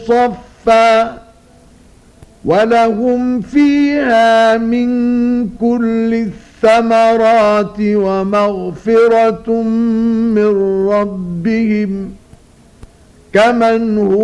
صفا ولهم فيها من كل الثمرات ومغفرة من ربهم كمن هو